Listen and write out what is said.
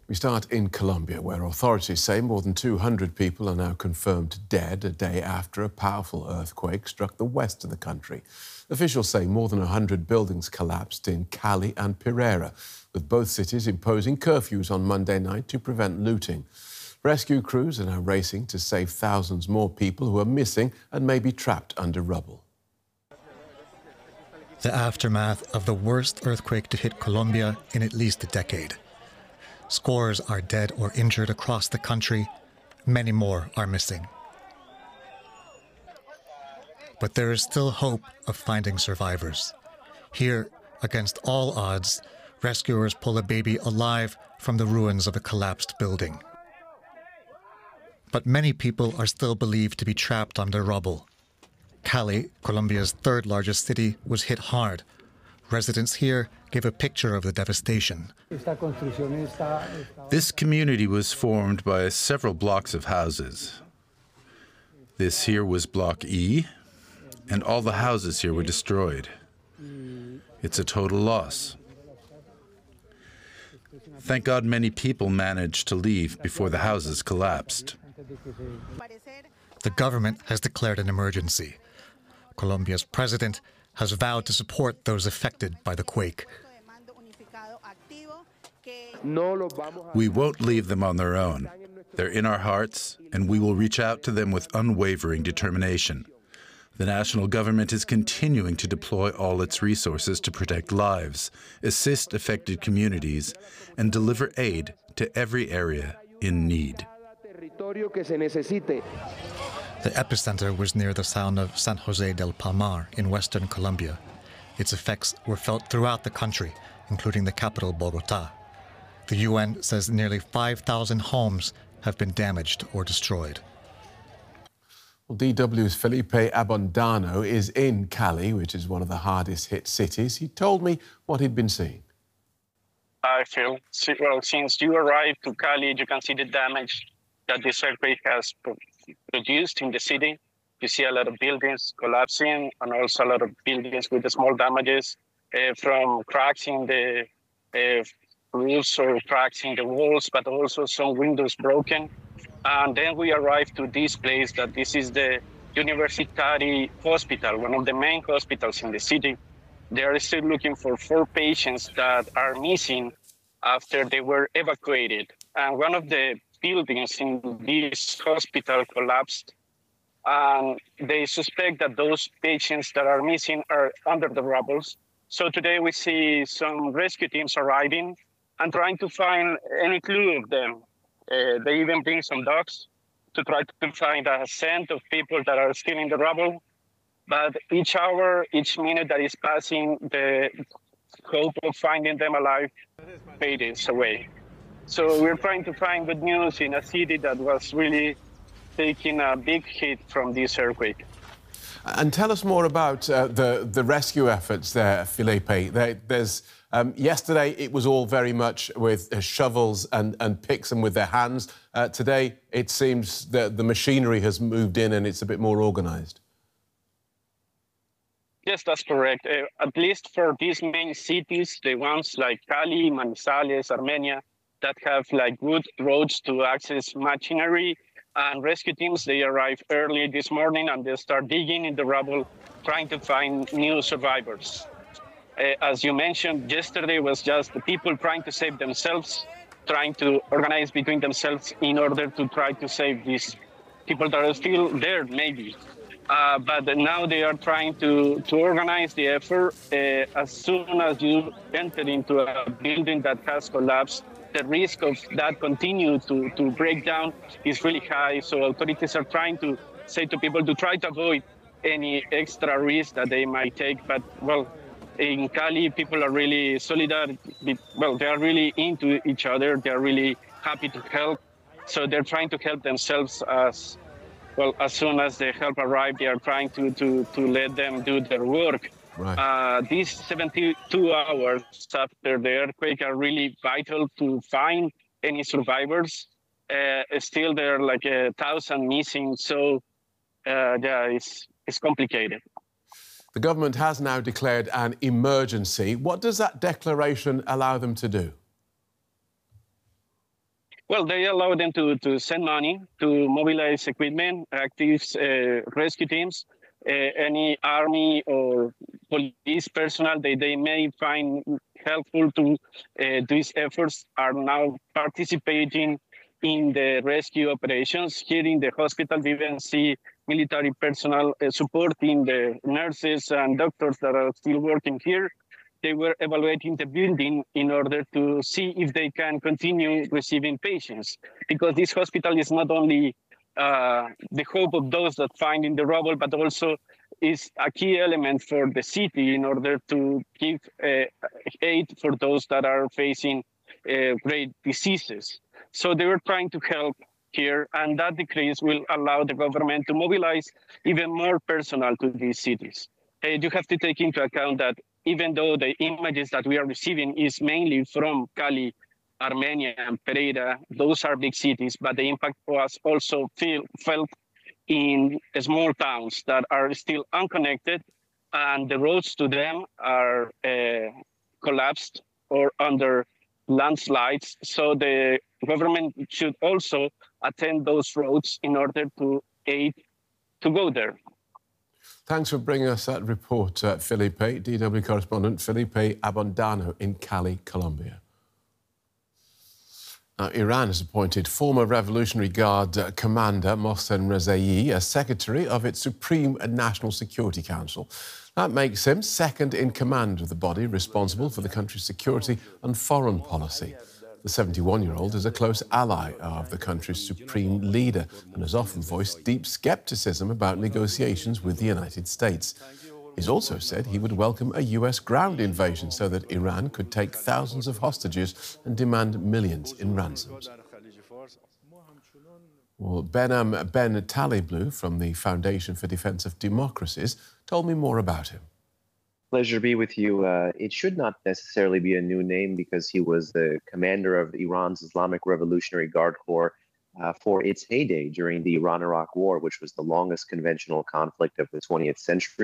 We start in Colombia, where authorities say more than 200 people are now confirmed dead a day after a powerful earthquake struck the west of the country. Officials say more than 100 buildings collapsed in Cali and Pereira, with both cities imposing curfews on Monday night to prevent looting. Rescue crews are now racing to save thousands more people who are missing and may be trapped under rubble. The aftermath of the worst earthquake to hit Colombia in at least a decade. Scores are dead or injured across the country. Many more are missing. But there is still hope of finding survivors. Here, against all odds, rescuers pull a baby alive from the ruins of a collapsed building. But many people are still believed to be trapped under rubble. Cali, Colombia's third largest city, was hit hard. Residents here give a picture of the devastation. This community was formed by several blocks of houses. This here was Block E, and all the houses here were destroyed. It's a total loss. Thank God many people managed to leave before the houses collapsed. The government has declared an emergency. Colombia's president has vowed to support those affected by the quake. We won't leave them on their own. They're in our hearts, and we will reach out to them with unwavering determination. The national government is continuing to deploy all its resources to protect lives, assist affected communities, and deliver aid to every area in need. The epicenter was near the town of San José del Palmar in western Colombia. Its effects were felt throughout the country, including the capital, Bogotá. The UN says nearly 5,000 homes have been damaged or destroyed. Well, DW's Felipe Abondano is in Cali, which is one of the hardest hit cities. He told me what he'd been seeing. I feel, well, since you arrived to Cali, you can see the damage that this earthquake has produced in the city. You see a lot of buildings collapsing and also a lot of buildings with the small damages from cracks in the roofs or cracks in the walls, but also some windows broken. And then we arrived to this place that this is the Universitari Hospital, one of the main hospitals in the city. They are still looking for 4 patients that are missing after they were evacuated. And one of the buildings in this hospital collapsed, and they suspect that those patients that are missing are under the rubble. So today we see some rescue teams arriving and trying to find any clue of them. They even bring some dogs to try to find a scent of people that are still in the rubble. But each hour, each minute that is passing, the hope of finding them alive fades away. So we're trying to find good news in a city that was really taking a big hit from this earthquake. And tell us more about the rescue efforts there, Felipe. Yesterday, it was all very much with shovels and picks and with their hands. Today, it seems that the machinery has moved in and it's a bit more organised. Yes, that's correct. At least for these main cities, the ones like Cali, Manizales, Armenia, that have like good roads to access machinery and rescue teams, they arrive early this morning and they start digging in the rubble, trying to find new survivors. As you mentioned, yesterday was just the people trying to save themselves, trying to organize between themselves in order to try to save these people that are still there, maybe. But now they are trying to organize the effort. As soon as you enter into a building that has collapsed, the risk of that continue to break down is really high. So authorities are trying to say to people to try to avoid any extra risk that they might take. But, well, in Cali, people are really solidary. Well, they are really into each other. They are really happy to help. So they're trying to help themselves as well. As soon as the help arrives, they are trying to let them do their work. Right. These 72 hours after the earthquake are really vital to find any survivors. Still, there are like 1,000 missing. So, yeah, it's complicated. The government has now declared an emergency. What does that declaration allow them to do? Well, they allow them to send money, to mobilize equipment, active rescue teams, any army or police personnel they may find helpful to these efforts are now participating in the rescue operations. Here in the hospital, we even see military personnel supporting the nurses and doctors that are still working here. They were evaluating the building in order to see if they can continue receiving patients, because this hospital is not only the hope of those that find in the rubble, but also is a key element for the city in order to give aid for those that are facing great diseases. So they were trying to help here, and that decrease will allow the government to mobilize even more personnel to these cities. You have to take into account that even though the images that we are receiving is mainly from Cali, Armenia, and Pereira, those are big cities, but the impact was also felt in small towns that are still unconnected, and the roads to them are collapsed or under landslides. So the government should also attend those roads in order to aid to go there. Thanks for bringing us that report, Felipe. DW correspondent Felipe Abondano in Cali, Colombia. Now, Iran has appointed former Revolutionary Guard commander Mohsen Rezaei as secretary of its Supreme National Security Council. That makes him second in command of the body responsible for the country's security and foreign policy. The 71-year-old is a close ally of the country's supreme leader and has often voiced deep skepticism about negotiations with the United States. He's also said he would welcome a US ground invasion so that Iran could take thousands of hostages and demand millions in ransoms. Well, Behnam Ben Taleblu from the Foundation for Defense of Democracies told me more about him. Pleasure to be with you. It should not necessarily be a new name because he was the commander of Iran's Islamic Revolutionary Guard Corps for its heyday during the Iran-Iraq War, which was the longest conventional conflict of the 20th century.